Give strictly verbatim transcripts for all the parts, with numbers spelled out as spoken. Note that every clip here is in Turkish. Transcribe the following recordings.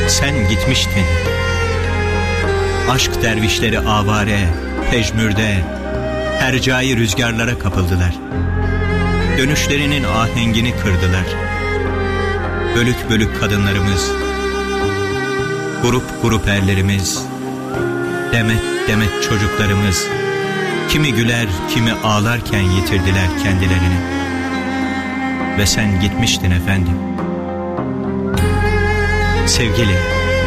Sen gitmiştin. Aşk dervişleri avare, pejmürde, hercai rüzgarlara kapıldılar. Dönüşlerinin ahengini kırdılar. Bölük bölük kadınlarımız, grup grup erlerimiz, demet demet çocuklarımız, kimi güler kimi ağlarken yitirdiler kendilerini. Ve sen gitmiştin efendim. Sevgili,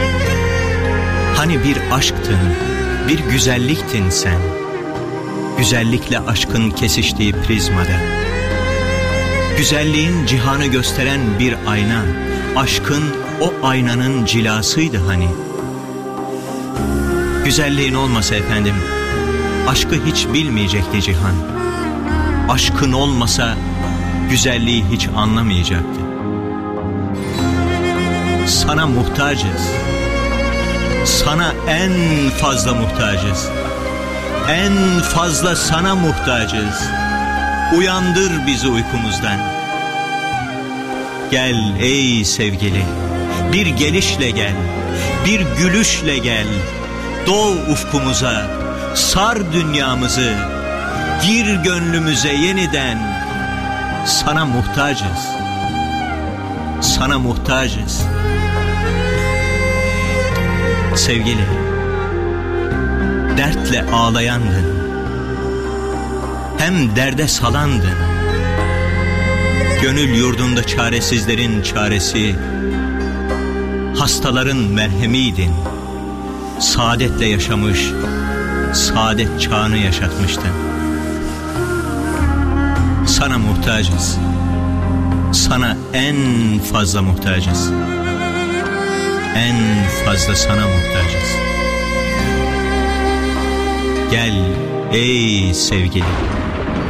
hani bir aşktın, bir güzelliktin sen, güzellikle aşkın kesiştiği prizmada. Güzelliğin cihanı gösteren bir ayna, aşkın o aynanın cilasıydı hani. Güzelliğin olmasa efendim, aşkı hiç bilmeyecekti cihan. Aşkın olmasa güzelliği hiç anlamayacaktı. Sana muhtacız. Sana en fazla muhtacız. En fazla sana muhtacız. Uyandır bizi uykumuzdan. Gel ey sevgili, bir gelişle gel, bir gülüşle gel. Doğ ufkumuza, sar dünyamızı, gir gönlümüze yeniden. Sana muhtacız. Sana muhtacız. Sevgili, dertle ağlayandın, hem derde salandın. Gönül yurdunda çaresizlerin çaresi, hastaların merhemiydin. Saadetle yaşamış, saadet çağını yaşatmıştın. Sana muhtacız. Sana en fazla muhtacız. En fazla sana muhtacız. Gel ey sevgili.